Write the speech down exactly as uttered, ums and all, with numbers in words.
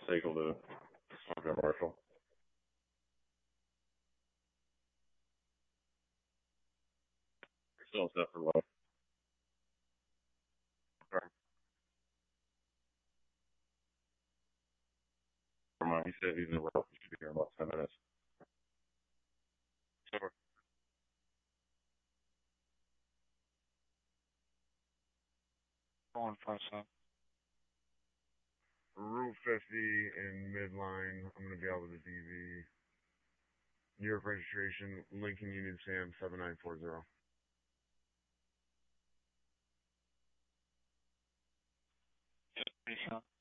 Signal to Sergeant Marshall. Still set for life. Never mind. He said he's in the route. He should be here in about ten minutes. Super. Going for some. Route fifty in midline. I'm going to be out with the D V. New York registration, Lincoln Union Sam seven nine four zero. Pretty soon.